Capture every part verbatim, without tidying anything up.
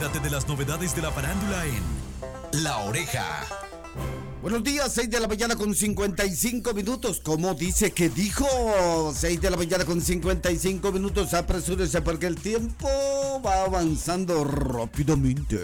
Entérate de las novedades de la farándula en La Oreja. Buenos días, seis de la mañana con cincuenta y cinco minutos. ¿Cómo dice que dijo? seis de la mañana con cincuenta y cinco minutos. Apresúrese porque el tiempo va avanzando rápidamente.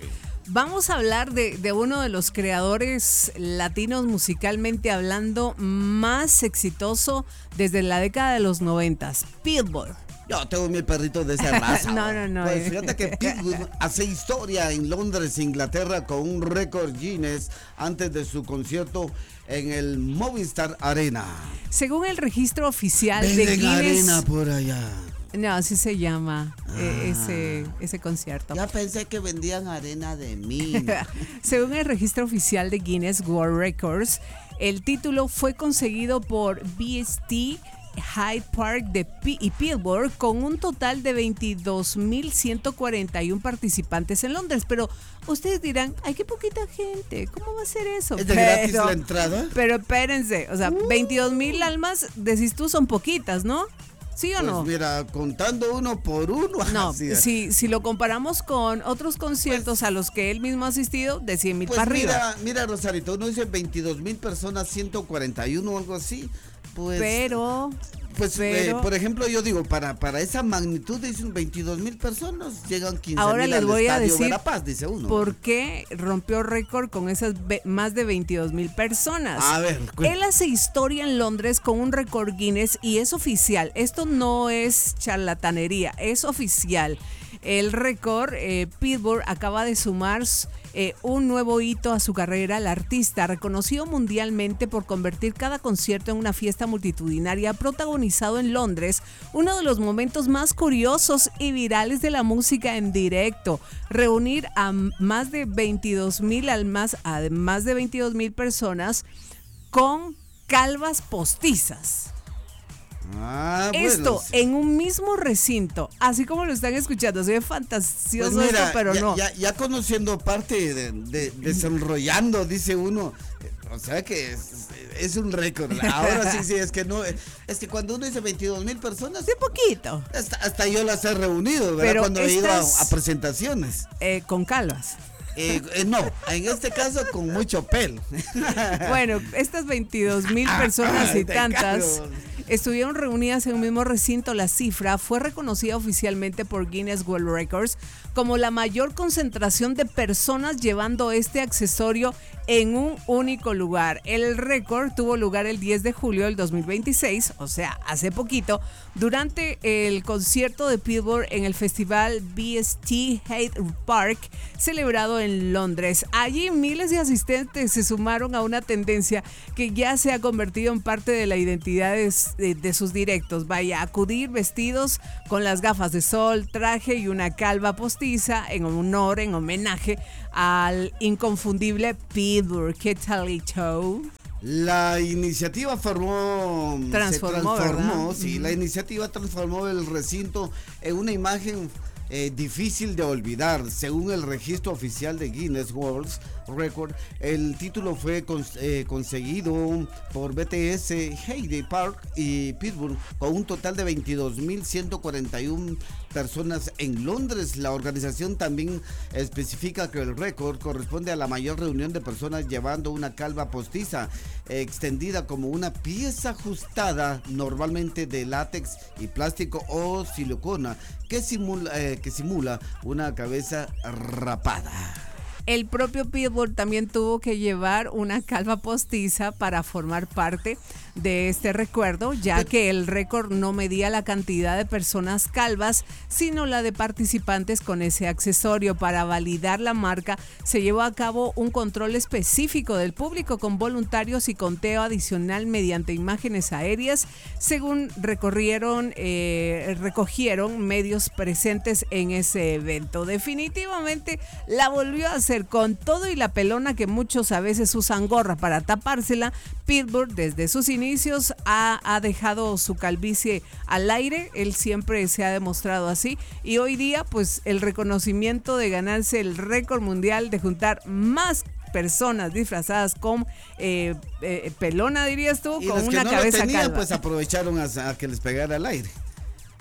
Vamos a hablar de, de uno de los creadores latinos musicalmente hablando más exitoso desde la década de los noventas, Pitbull. Yo tengo mi perrito de esa raza. no, no, no. Pues fíjate que Pitbull hace historia en Londres, Inglaterra, con un récord Guinness antes de su concierto en el Movistar Arena. Según el registro oficial Venden de Guinness... arena por allá. No, así se llama Ah. eh, ese, ese concierto. Ya pensé que vendían arena de mina. Según el registro oficial de Guinness World Records, el título fue conseguido por B S T Hyde Park de P y Pitbull con un total de veintidós mil ciento cuarenta y uno participantes en Londres. Pero ustedes dirán, ay, qué poquita gente, ¿cómo va a ser eso? ¿Es de pero, gratis la entrada? Pero espérense, o sea, uh. veintidós mil almas, decís tú, son poquitas, ¿no? ¿Sí o pues no? Mira, contando uno por uno. No, así si, si lo comparamos con otros conciertos pues, a los que él mismo ha asistido, de cien mil pues para mira, arriba. Mira, Rosarito, uno dice veintidós mil personas, ciento cuarenta y uno o algo así. Pues, pero... Pues, pero, eh, por ejemplo, yo digo, para, para esa magnitud dicen veintidós mil personas, llegan quince mil ahora les al voy a estadio decir Verapaz, dice uno. ¿Por qué rompió récord con esas más de veintidós mil personas? A ver, él hace historia en Londres con un récord Guinness y es oficial. Esto no es charlatanería, es oficial. El récord, eh, Pitbull acaba de sumar eh, un nuevo hito a su carrera. El artista, reconocido mundialmente por convertir cada concierto en una fiesta multitudinaria, ha protagonizado en Londres uno de los momentos más curiosos y virales de la música en directo. Reunir a más de veintidós mil, al más, a más de veintidós mil personas con calvas postizas. Ah, Esto bueno, sí. en un mismo recinto, así como lo están escuchando, se ve fantasioso pues mira, esto, pero ya, no. Ya, ya conociendo parte de, de desenrollando, dice uno, o sea que es, es un récord. Ahora sí, sí, es que no, es que cuando uno dice veintidós mil personas, de poquito. Hasta, hasta yo las he reunido, ¿verdad? Pero cuando he ido a, estas, a presentaciones. Eh, con calvas. Eh, eh, no, en este caso con mucho pelo. Bueno, estas veintidós mil personas y tantas estuvieron reunidas en un mismo recinto. La cifra fue reconocida oficialmente por Guinness World Records como la mayor concentración de personas llevando este accesorio en un único lugar. El récord tuvo lugar el diez de julio del dos mil veintiséis, o sea, hace poquito, durante el concierto de Pitbull en el festival B S T Hyde Park, celebrado en Londres. Allí miles de asistentes se sumaron a una tendencia que ya se ha convertido en parte de la identidad de, de, de sus directos. Vaya, acudir vestidos con las gafas de sol, traje y una calva postiza en honor, en homenaje al inconfundible Pitbull. ¿Qué talito? La iniciativa formó, transformó, se transformó, ¿verdad? sí, mm. La iniciativa transformó el recinto en una imagen Eh, difícil de olvidar. Según el registro oficial de Guinness World Record, el título fue con, eh, conseguido por B T S, Hyde Park y Pitbull con un total de veintidós mil ciento cuarenta y uno personas en Londres. La organización también especifica que el récord corresponde a la mayor reunión de personas llevando una calva postiza eh, extendida como una pieza ajustada, normalmente de látex y plástico o silicona, que simula, eh, que simula una cabeza rapada. El propio Pitbull también tuvo que llevar una calva postiza para formar parte de este recuerdo, ya que el récord no medía la cantidad de personas calvas, sino la de participantes con ese accesorio. Para validar la marca, se llevó a cabo un control específico del público con voluntarios y conteo adicional mediante imágenes aéreas, según recorrieron, eh, recogieron medios presentes en ese evento. Definitivamente la volvió a hacer con todo y la pelona que muchos a veces usan gorra para tapársela. Pitbull desde sus inicios ha, ha dejado su calvicie al aire. Él siempre se ha demostrado así y hoy día pues el reconocimiento de ganarse el récord mundial de juntar más personas disfrazadas con eh, eh, pelona, dirías tú, y con los una que no cabeza lo tenían, calva. pues aprovecharon a, a que les pegara al aire.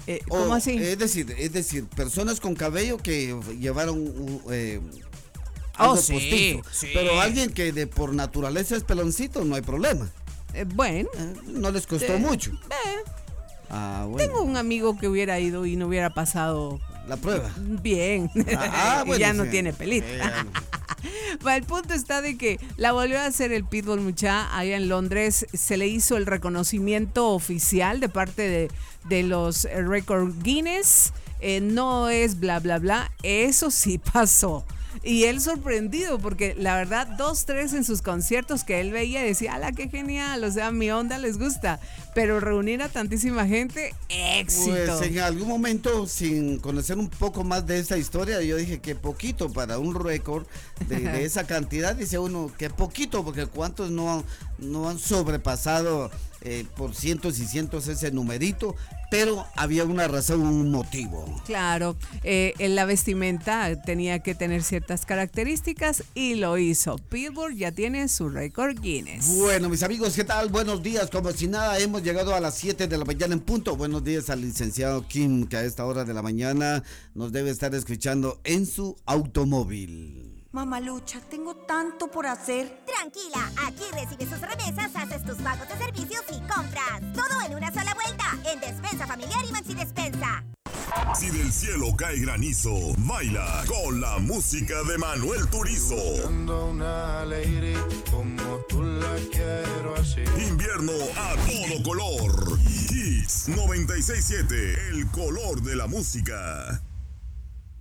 Eh, ¿Cómo O, así? Es decir, es decir, personas con cabello que llevaron un, eh, algo Oh, sí, postizo. sí. Pero alguien que de por naturaleza es peloncito, no hay problema. Eh, bueno, Eh, no les costó eh, mucho. eh, Ah, bueno. tengo un amigo que hubiera ido y no hubiera pasado La prueba. bien. Ah, ah, Y bueno, ya no sí. tiene pelito. Eh, ya no. Bueno, el punto está de que la volvió a hacer el Pitbull, mucha, allá en Londres. Se le hizo el reconocimiento oficial de parte de, de los eh, Record Guinness. Eh, no es bla, bla, bla. Eso sí pasó. Y él sorprendido porque la verdad, dos, tres en sus conciertos que él veía y decía, ¡ala, qué genial! O sea, mi onda les gusta. Pero reunir a tantísima gente, éxito. Pues en algún momento, sin conocer un poco más de esa historia, yo dije que poquito para un récord de, de esa cantidad. Dice uno que poquito, porque cuántos no han, no han sobrepasado eh, por cientos y cientos ese numerito, pero había una razón, un motivo. Claro, eh, en la vestimenta tenía que tener ciertas características y lo hizo. Pitbull ya tiene su récord Guinness. Bueno, mis amigos, ¿qué tal? Buenos días. Como si nada, hemos llegado a las siete de la mañana en punto. Buenos días al licenciado Kim, que a esta hora de la mañana nos debe estar escuchando en su automóvil. Mamalucha, tengo tanto por hacer. Tranquila, aquí recibes tus remesas, haces tus pagos de servicios y compras. Todo en una sola vuelta, en Despensa Familiar y Maxi Despensa. Si del cielo cae granizo, baila con la música de Manuel Turizo. Una lady como tú la quiero así. Invierno a todo color. Hits noventa y seis punto siete, el color de la música.